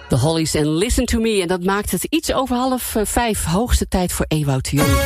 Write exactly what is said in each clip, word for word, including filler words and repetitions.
De Hollies en Listen to Me. En dat maakt het iets over half vijf. Hoogste tijd voor Ewout de Jong.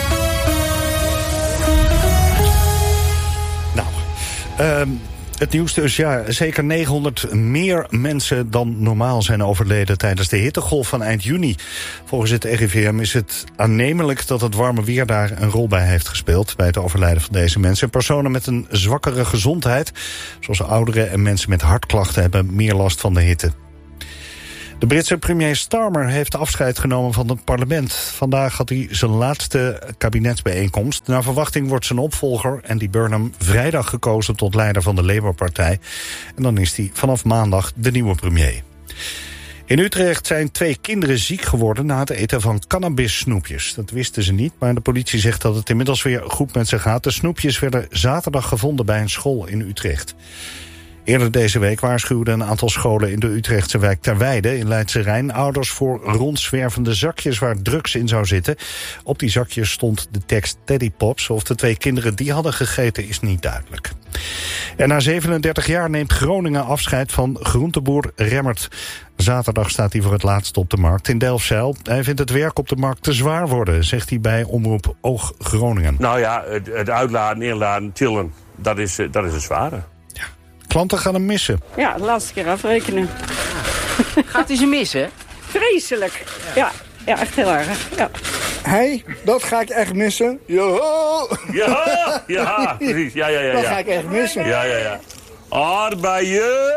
Nou, um, het nieuws dus, ja, zeker negenhonderd meer mensen dan normaal zijn overleden tijdens de hittegolf van eind juni. Volgens het R I V M is het aannemelijk dat het warme weer daar een rol bij heeft gespeeld bij het overlijden van deze mensen. Personen met een zwakkere gezondheid, zoals ouderen en mensen met hartklachten, hebben meer last van de hitte. De Britse premier Starmer heeft afscheid genomen van het parlement. Vandaag had hij zijn laatste kabinetsbijeenkomst. Naar verwachting wordt zijn opvolger, Andy Burnham, vrijdag gekozen tot leider van de Labour-partij. En dan is hij vanaf maandag de nieuwe premier. In Utrecht zijn twee kinderen ziek geworden na het eten van cannabissnoepjes. Dat wisten ze niet, maar de politie zegt dat het inmiddels weer goed met ze gaat. De snoepjes werden zaterdag gevonden bij een school in Utrecht. Eerder deze week waarschuwden een aantal scholen in de Utrechtse wijk Terweide in Leidse Rijn ouders voor rondzwervende zakjes waar drugs in zou zitten. Op die zakjes stond de tekst Teddy Pops. Of de twee kinderen die hadden gegeten is niet duidelijk. En na zevenendertig jaar neemt Groningen afscheid van groenteboer Remmert. Zaterdag staat hij voor het laatst op de markt in Delfzijl. Hij vindt het werk op de markt te zwaar worden, zegt hij bij Omroep Oog Groningen. Nou ja, het, het uitladen, inladen, tillen, dat is, dat is het zware. Klanten gaan hem missen. Ja, de laatste keer afrekenen. Gaat u ze missen? Vreselijk. Ja, ja echt heel erg. Ja. Hé, hey, dat ga ik echt missen. Joho! Ja, ja, precies. Ja, ja, ja, ja. Dat ga ik echt missen. Ja, ja, ja. Arbeiden.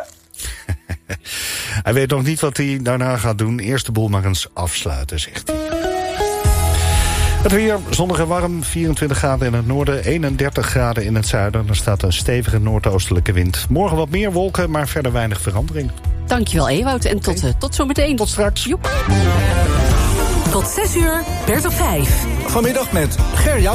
Hij weet nog niet wat hij daarna gaat doen. Eerst de boel maar eens afsluiten, zegt hij. Het weer zonnig en warm, vierentwintig graden in het noorden, eenendertig graden in het zuiden. Er staat een stevige noordoostelijke wind. Morgen wat meer wolken, maar verder weinig verandering. Dankjewel Ewout en tot, uh, tot zometeen. Tot straks. Joep. Tot zes uur, Bert op vijf. Vanmiddag met Gerja